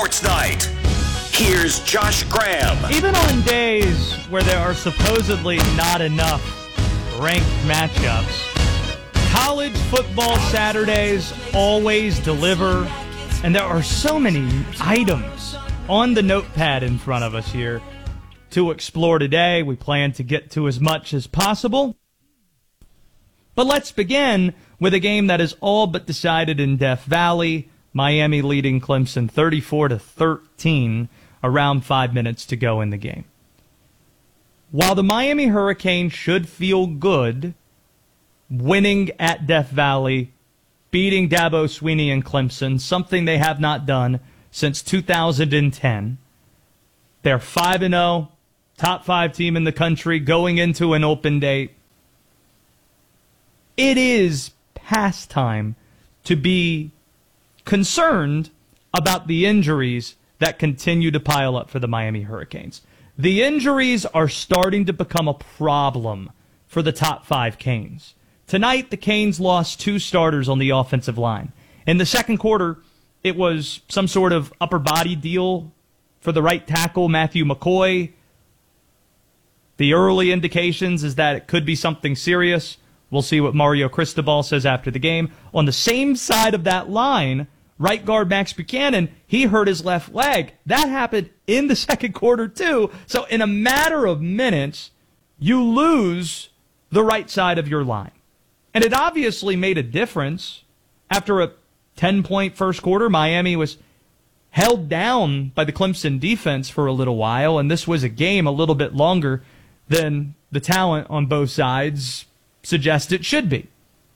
Sports Night. Here's Josh Graham. Even on days where there are supposedly not enough ranked matchups, college football Saturdays always deliver, and there are so many items on the notepad in front of us here to explore today. We plan to get to as much as possible. But let's begin with a game that is all but decided in Death Valley. Miami leading Clemson 34-13, around 5 minutes to go in the game. While the Miami Hurricanes should feel good winning at Death Valley, beating Dabo Swinney and Clemson, something they have not done since 2010. They're 5-0, top 5 team in the country going into an open date. It is past time to be concerned about the injuries that continue to pile up for the Miami Hurricanes. The injuries are starting to become a problem for the top 5 Canes. Tonight, the Canes lost 2 starters on the offensive line. In the second quarter, it was some sort of upper body deal for the right tackle, Matthew McCoy. The early indications is that it could be something serious. We'll see what Mario Cristobal says after the game. On the same side of that line, right guard Max Buchanan, he hurt his left leg. That happened in the second quarter too. So in a matter of minutes, you lose the right side of your line. And it obviously made a difference. After a 10-point first quarter, Miami was held down by the Clemson defense for a little while, and this was a game a little bit longer than the talent on both sides suggest it should be.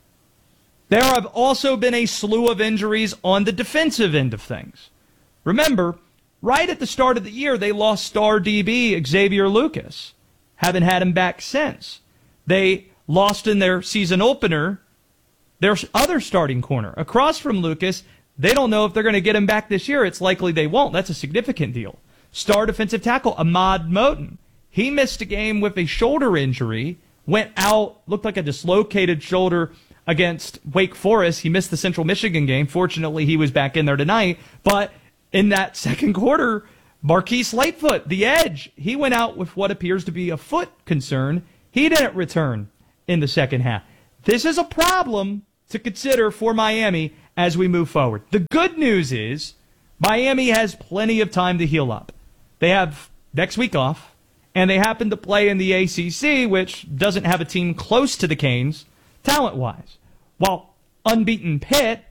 There have also been a slew of injuries on the defensive end of things. Remember, right at the start of the year, they lost star DB Xavier Lucas. Haven't had him back since. They lost in their season opener their other starting corner. Across from Lucas, they don't know if they're going to get him back this year. It's likely they won't. That's a significant deal. Star defensive tackle Ahmad Moten. He missed a game with a shoulder injury, went out, looked like a dislocated shoulder against Wake Forest. He missed the Central Michigan game. Fortunately, he was back in there tonight. But in that second quarter, Marquise Lightfoot, the edge, he went out with what appears to be a foot concern. He didn't return in the second half. This is a problem to consider for Miami as we move forward. The good news is Miami has plenty of time to heal up. They have next week off, and they happen to play in the ACC, which doesn't have a team close to the Canes talent-wise. While unbeaten Pitt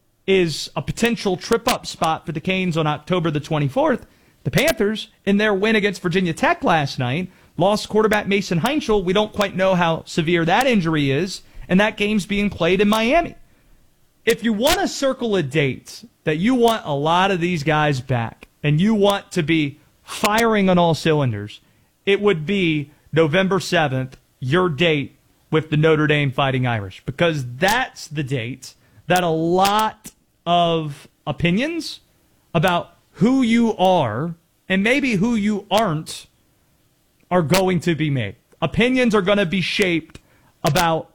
is a potential trip-up spot for the Canes on October the 24th, the Panthers, in their win against Virginia Tech last night, lost quarterback Mason Heinschel. We don't quite know how severe that injury is, and that game's being played in Miami. If you want to circle a date that you want a lot of these guys back, and you want to be firing on all cylinders, it would be November 7th, your date with the Notre Dame Fighting Irish, because that's the date that a lot of opinions about who you are and maybe who you aren't are going to be made. Opinions are going to be shaped about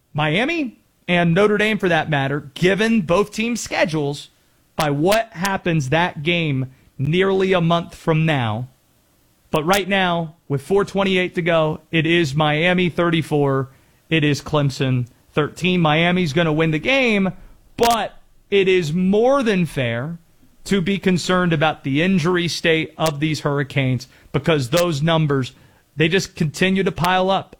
Miami and Notre Dame, for that matter, given both teams' schedules, by what happens that game nearly a month from now. But right now, with 4:28 to go, it is Miami 34. It is Clemson 13. Miami's going to win the game, but it is more than fair to be concerned about the injury state of these Hurricanes, because those numbers, they just continue to pile up.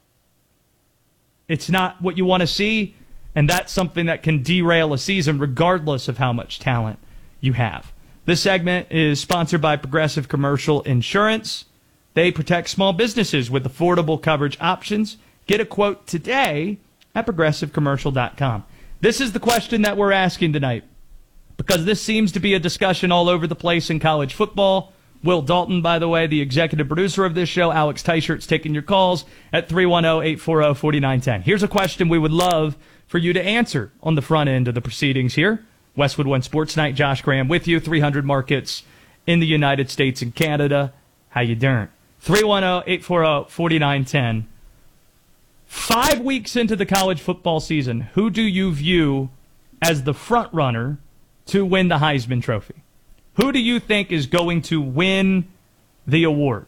It's not what you want to see, and that's something that can derail a season regardless of how much talent you have. This segment is sponsored by Progressive Commercial Insurance. They protect small businesses with affordable coverage options. Get a quote today at progressivecommercial.com. This is the question that we're asking tonight, because this seems to be a discussion all over the place in college football. Will Dalton, by the way, the executive producer of this show, Alex Teichert's taking your calls at 310-840-4910. Here's a question we would love for you to answer on the front end of the proceedings here. Westwood One Sports Night, Josh Graham with you, 300 markets in the United States and Canada. How you doing? 310-840-4910. 5 weeks into the college football season, who do you view as the front runner to win the Heisman Trophy? Who do you think is going to win the award?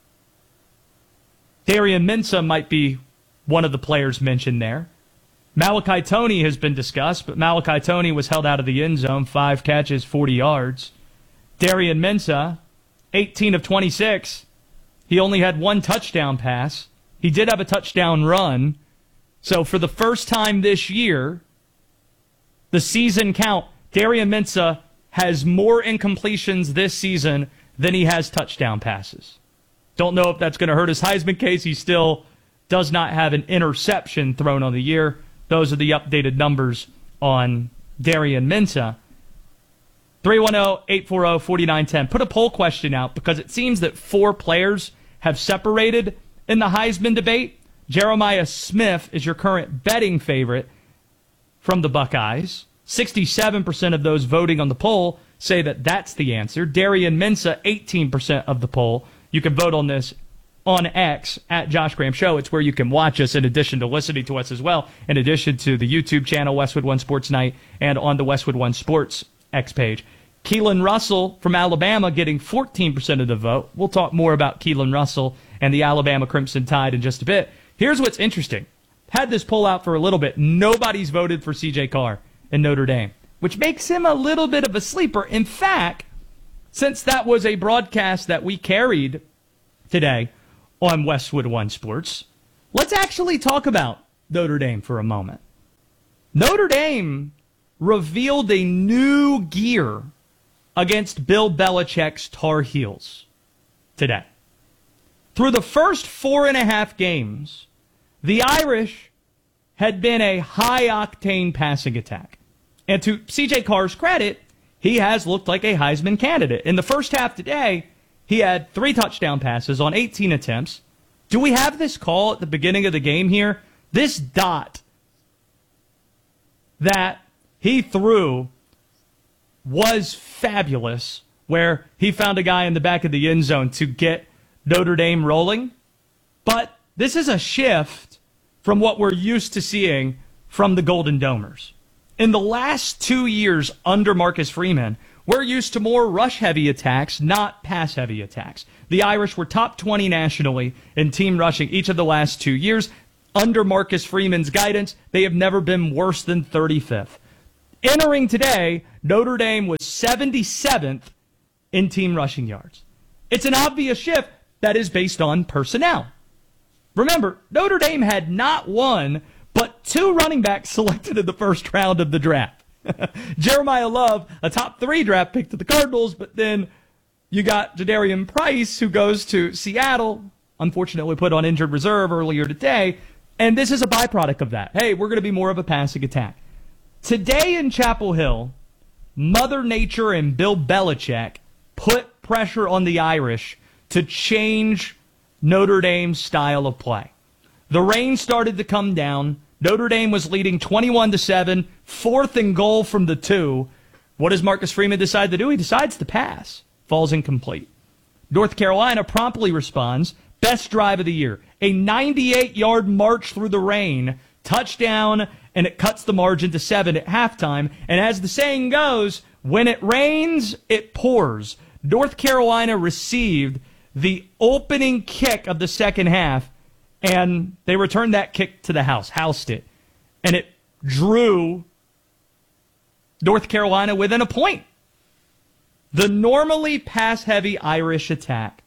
Darian Mensah might be one of the players mentioned there. Malachi Toney has been discussed, but Malachi Toney was held out of the end zone, 5 catches, 40 yards. Darian Mensah, 18 of 26. He only had 1 touchdown pass. He did have a touchdown run. So for the first time this year, the season count, Darian Mensah has more incompletions this season than he has touchdown passes. Don't know if that's going to hurt his Heisman case. He still does not have an interception thrown on the year. Those are the updated numbers on Darian Mensah. 310-840-4910. Put a poll question out because it seems that 4 players have separated in the Heisman debate. Jeremiah Smith is your current betting favorite from the Buckeyes. 67% of those voting on the poll say that that's the answer. Darian Mensah, 18% of the poll. You can vote on this on X at Josh Graham Show. It's where you can watch us in addition to listening to us as well, in addition to the YouTube channel, Westwood One Sports Night, and on the Westwood One Sports X page. Keelan Russell from Alabama getting 14% of the vote. We'll talk more about Keelan Russell and the Alabama Crimson Tide in just a bit. Here's what's interesting. Had this poll out for a little bit. Nobody's voted for C.J. Carr in Notre Dame, which makes him a little bit of a sleeper. In fact, since that was a broadcast that we carried today on Westwood One Sports, let's actually talk about Notre Dame for a moment. Notre Dame revealed a new gear against Bill Belichick's Tar Heels today. Through the first 4.5 games, the Irish had been a high-octane passing attack. And to C.J. Carr's credit, he has looked like a Heisman candidate. In the first half today, he had 3 touchdown passes on 18 attempts. Do we have this call at the beginning of the game here? This dot that he threw was fabulous, where he found a guy in the back of the end zone to get Notre Dame rolling. But this is a shift from what we're used to seeing from the Golden Domers. In the last 2 years under Marcus Freeman, we're used to more rush-heavy attacks, not pass-heavy attacks. The Irish were top 20 nationally in team rushing each of the last 2 years. Under Marcus Freeman's guidance, they have never been worse than 35th. Entering today, Notre Dame was 77th in team rushing yards. It's an obvious shift that is based on personnel. Remember, Notre Dame had not one, but 2 running backs selected in the first round of the draft. Jeremiah Love, a top 3 draft pick to the Cardinals, but then you got Jadarian Price, who goes to Seattle, unfortunately put on injured reserve earlier today, and this is a byproduct of that. Hey, we're going to be more of a passing attack. Today in Chapel Hill, Mother Nature and Bill Belichick put pressure on the Irish to change Notre Dame's style of play. The rain started to come down. Notre Dame was leading 21-7, 4th and goal from the 2. What does Marcus Freeman decide to do? He decides to pass. Falls incomplete. North Carolina promptly responds. Best drive of the year. A 98-yard march through the rain. Touchdown, and it cuts the margin to 7 at halftime. And as the saying goes, when it rains, it pours. North Carolina received the opening kick of the second half, and they returned that kick to the house, housed it. And it drew North Carolina within a point. The normally pass-heavy Irish attack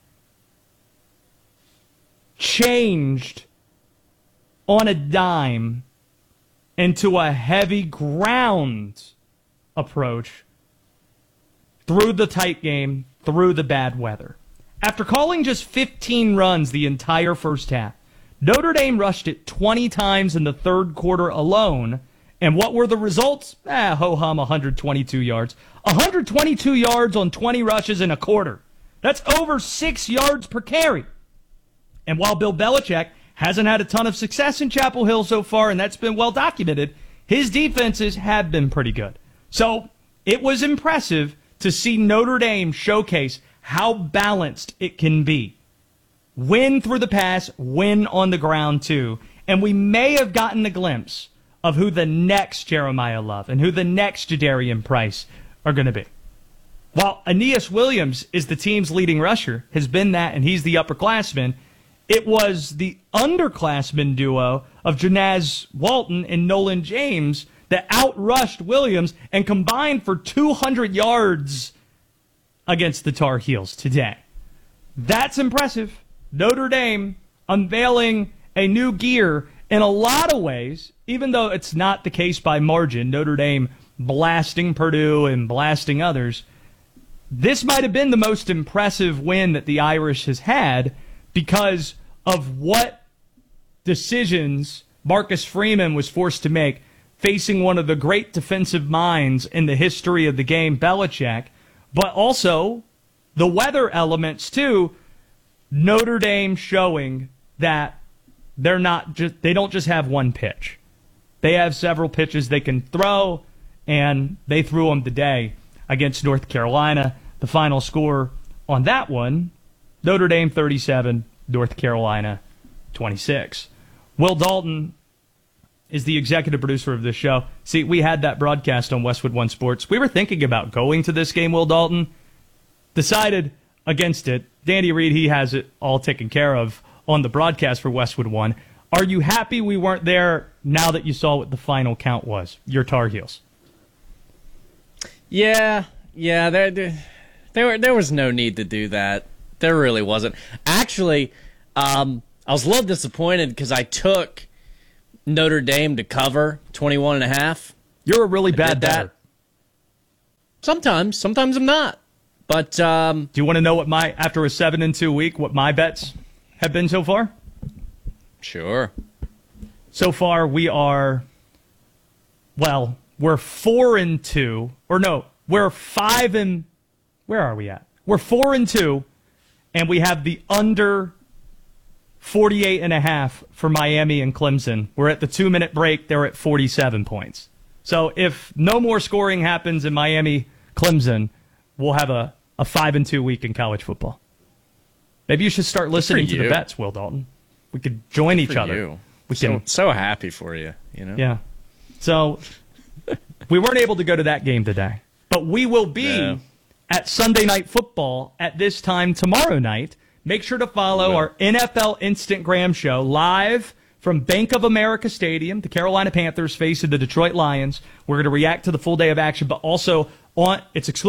changed on a dime into a heavy ground approach through the tight game, through the bad weather. After calling just 15 runs the entire first half, Notre Dame rushed it 20 times in the third quarter alone. And what were the results? Ho-hum, 122 yards. 122 yards on 20 rushes in a quarter. That's over 6 yards per carry. And while Bill Belichick hasn't had a ton of success in Chapel Hill so far, and that's been well documented, his defenses have been pretty good. So it was impressive to see Notre Dame showcase how balanced it can be. Win through the pass, win on the ground too. And we may have gotten a glimpse of who the next Jeremiah Love and who the next Jadarian Price are going to be. while Aeneas Williams is the team's leading rusher, has been that, and he's the upperclassman, it was the underclassman duo of Janaz Walton and Nolan James that outrushed Williams and combined for 200 yards against the Tar Heels today. That's impressive. Notre Dame unveiling a new gear in a lot of ways, even though it's not the case by margin. Notre Dame blasting Purdue and blasting others. This might have been the most impressive win that the Irish has had because of what decisions Marcus Freeman was forced to make facing one of the great defensive minds in the history of the game, Belichick, but also the weather elements too. Notre Dame showing that they don't just have one pitch. They have several pitches they can throw, and they threw them today against North Carolina. The final score on that one, Notre Dame 37, North Carolina 26. Will Dalton is the executive producer of this show. See, we had that broadcast on Westwood One Sports. We were thinking about going to this game, Will Dalton. Decided against it. Danny Reed, he has it all taken care of on the broadcast for Westwood One. Are you happy we weren't there now that you saw what the final count was? Your Tar Heels. Yeah. There was no need to do that. There really wasn't. Actually, I was a little disappointed because I took Notre Dame to cover 21.5. You're a really bad better. Sometimes I'm not. But do you want to know what after a 7-2 week, what my bets have been so far? Sure. So far, we're 4-2, or no, we're 5 and where are we at? We're 4-2, and we have the under 48.5 for Miami and Clemson. We're at the 2-minute break. They're at 47 points. So if no more scoring happens in Miami, Clemson, we'll have a 5-2 week in college football. Maybe you should start listening to the bets, Will Dalton. We could join each other. You. So happy for you, you know? Yeah. So we weren't able to go to that game today, but we will be at Sunday Night Football at this time tomorrow night. Make sure to follow our NFL Instagram show live from Bank of America Stadium. The Carolina Panthers facing the Detroit Lions. We're going to react to the full day of action, but also it's exclusive